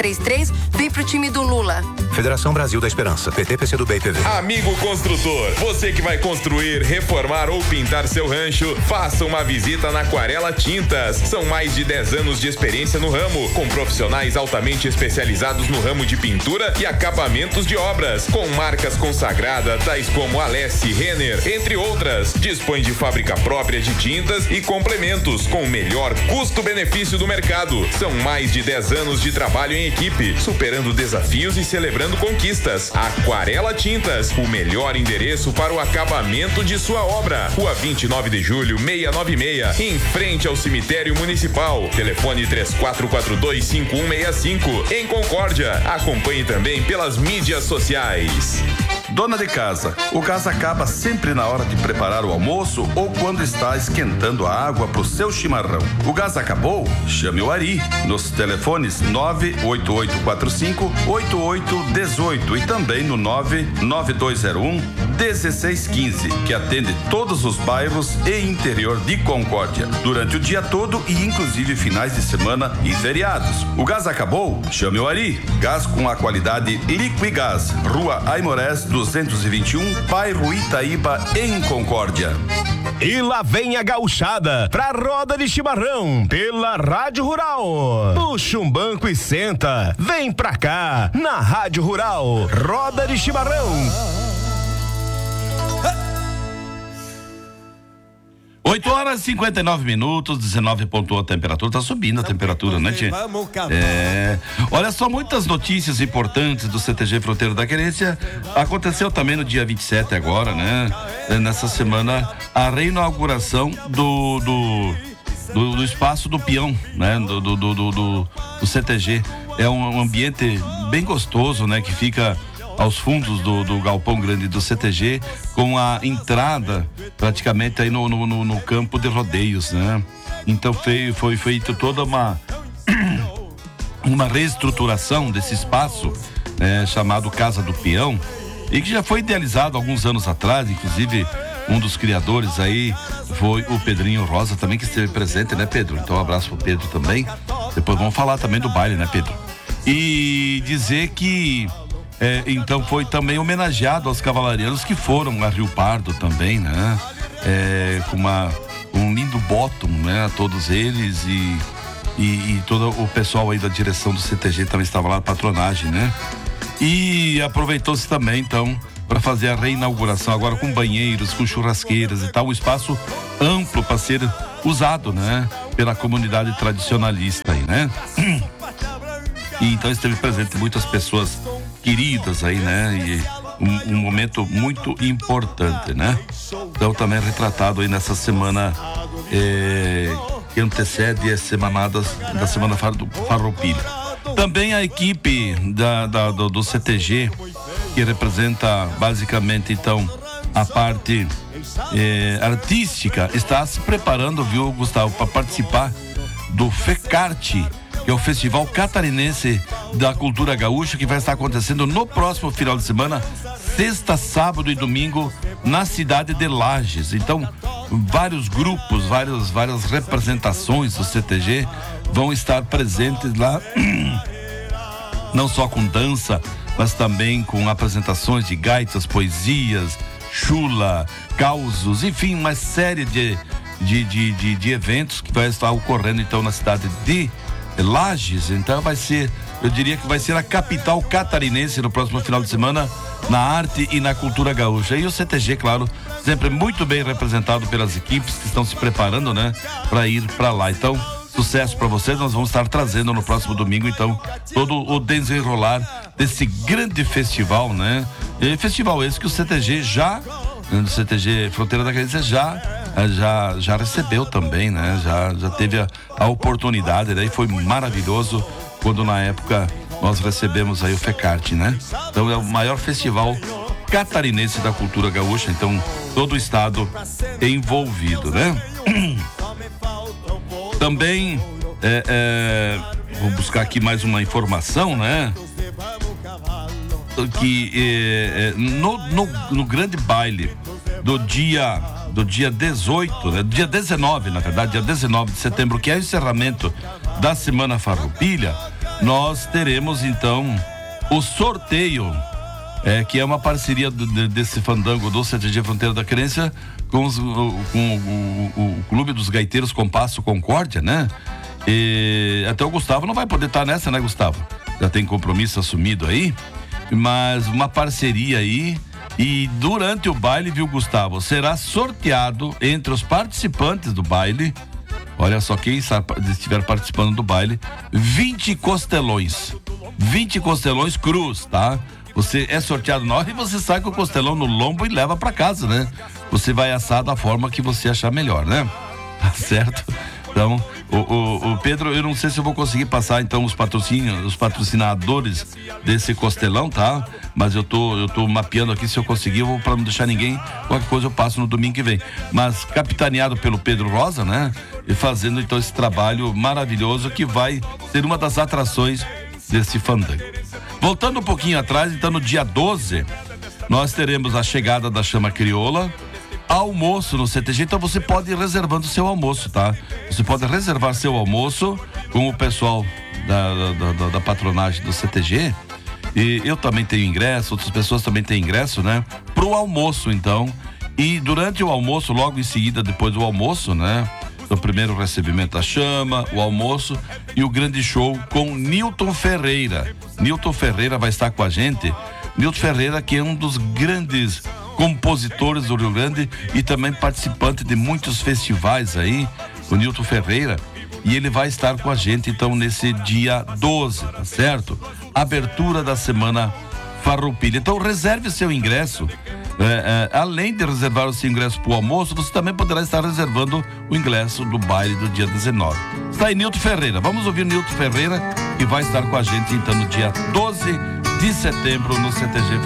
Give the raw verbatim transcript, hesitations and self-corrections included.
três três, vem pro time do Lula. Federação Brasil da Esperança, P T, P C do B e P V. Amigo construtor, você que vai construir, reformar ou pintar seu rancho, faça uma visita na Aquarela Tintas. São mais de dez anos de experiência no ramo, com profissionais altamente especializados no ramo de pintura e acabamentos de obras, com marcas consagradas tais como Alessi, Renner, entre outras. Dispõe de fábrica própria de tintas e complementos, com o melhor custo-benefício do mercado. São mais de dez anos de trabalho em equipe, superando desafios e celebrando conquistas. Aquarela Tintas, o melhor endereço para o acabamento de sua obra. Rua vinte e nove de julho, seiscentos e noventa e seis, em frente ao cemitério municipal. Telefone três quatro quatro dois, cinco um seis cinco, em Concórdia. Acompanhe também pelas mídias sociais. Dona de casa, o gás acaba sempre na hora de preparar o almoço ou quando está esquentando a água para o seu chimarrão. O gás acabou? Chame o Ari nos telefones nove oito oito quatro cinco, oito oito um oito e também no nove nove dois zero um, um seis um cinco, que atende todos os bairros e interior de Concórdia, durante o dia todo e inclusive finais de semana e feriados. O gás acabou? Chame o Ari. Gás com a qualidade Liquigás, Rua Aimorés duzentos e vinte e um, bairro Itaíba, em Concórdia. E lá vem a gauchada pra roda de chimarrão pela Rádio Rural. Puxa um banco e senta. Vem pra cá na Rádio Rural. Roda de chimarrão. oito horas e cinquenta e nove minutos, dezenove pontuou a temperatura, tá subindo a temperatura, né, tia? É. Olha só, muitas notícias importantes do C T G Fronteira da Querência. Aconteceu também no dia vinte e sete agora, né? Nessa semana, a reinauguração do do, do, do espaço do peão, né? Do, do, do, do, do C T G. É um ambiente bem gostoso, né? Que fica aos fundos do, do galpão grande do C T G, com a entrada praticamente aí no, no, no, no campo de rodeios, né? Então foi, foi feita toda uma uma reestruturação desse espaço, né, chamado Casa do Peão, e que já foi idealizado alguns anos atrás. Inclusive um dos criadores aí foi o Pedrinho Rosa também, que esteve presente, né, Pedro? Então um abraço pro Pedro também. Depois vamos falar também do baile, né, Pedro? E dizer que É, então foi também homenageado aos cavalarianos que foram a Rio Pardo também, né? É, com uma, um lindo bottom, né? A todos eles e, e, e todo o pessoal aí da direção do C T G também estava lá, patronagem, né? E aproveitou-se também, então, para fazer a reinauguração agora com banheiros, com churrasqueiras e tal, um espaço amplo para ser usado, né? Pela comunidade tradicionalista aí, né? E então esteve presente muitas pessoas queridas aí, né? E um, um momento muito importante, né? Então também retratado aí nessa semana eh, que antecede as semanadas da Semana Farroupilha. Também a equipe da, da, do, do C T G, que representa basicamente então a parte eh, artística, está se preparando, viu, Gustavo, para participar do FECARTE, que é o Festival Catarinense da Cultura Gaúcha, que vai estar acontecendo no próximo final de semana, sexta, sábado e domingo, na cidade de Lages. Então, vários grupos, vários, várias representações do C T G vão estar presentes lá, não só com dança, mas também com apresentações de gaitas, poesias, chula, causos, enfim, uma série de, de, de, de, de eventos que vai estar ocorrendo então na cidade de Lages. Então vai ser, eu diria que vai ser a capital catarinense no próximo final de semana na arte e na cultura gaúcha. E o C T G, claro, sempre muito bem representado pelas equipes que estão se preparando, né, para ir para lá. Então, sucesso para vocês. Nós vamos estar trazendo no próximo domingo, então, todo o desenrolar desse grande festival, né? E festival esse que o C T G já, o C T G Fronteira da Querência já já já recebeu também, né? Já já teve a, a oportunidade, daí foi maravilhoso quando na época nós recebemos aí o FECARTE, né? Então é o maior festival catarinense da cultura gaúcha, então todo o estado envolvido, né? Também é, é, vou buscar aqui mais uma informação, né? Que é, é, no, no, no grande baile do dia do dia dezoito, né? Dia dezenove, na verdade, dia dezenove de setembro, que é o encerramento da Semana Farroupilha, nós teremos então o sorteio, é, que é uma parceria do, de, desse fandango do C T G Fronteira da Querência com, os, o, com o, o, o Clube dos Gaiteiros Compasso Concórdia, né? E até o Gustavo não vai poder estar nessa, né, Gustavo? Já tem compromisso assumido aí, mas uma parceria aí. E durante o baile, viu, Gustavo, será sorteado entre os participantes do baile, olha só, quem estiver participando do baile, vinte costelões, vinte costelões crus, tá? Você é sorteado na hora e você sai com o costelão no lombo e leva pra casa, né? Você vai assar da forma que você achar melhor, né? Tá certo? Então, o, o, o Pedro, eu não sei se eu vou conseguir passar então os patrocínios, os patrocinadores desse costelão, tá? Mas eu tô, eu tô mapeando aqui, se eu conseguir, eu vou, pra não deixar ninguém, qualquer coisa eu passo no domingo que vem. Mas capitaneado pelo Pedro Rosa, né? E fazendo então esse trabalho maravilhoso que vai ser uma das atrações desse fandango. Voltando um pouquinho atrás, então no dia doze, nós teremos a chegada da Chama Crioula, almoço no C T G, então você pode ir reservando seu almoço, tá? Você pode reservar seu almoço com o pessoal da, da, da, da patronagem do C T G, e eu também tenho ingresso, outras pessoas também têm ingresso, né? Pro almoço, então, e durante o almoço, logo em seguida, depois do almoço, né? O primeiro recebimento da Chama, o almoço e o grande show com Nilton Ferreira. Nilton Ferreira vai estar com a gente. Nilton Ferreira, que é um dos grandes compositores do Rio Grande e também participante de muitos festivais aí, o Nilton Ferreira, e ele vai estar com a gente então nesse dia doze, tá certo? Abertura da Semana Farroupilha. Então reserve seu ingresso. É, é, além de reservar o seu ingresso para o almoço, você também poderá estar reservando o ingresso do baile do dia dezenove. Está aí Nilton Ferreira. Vamos ouvir Nilton Ferreira, que vai estar com a gente então no dia doze de setembro no C T G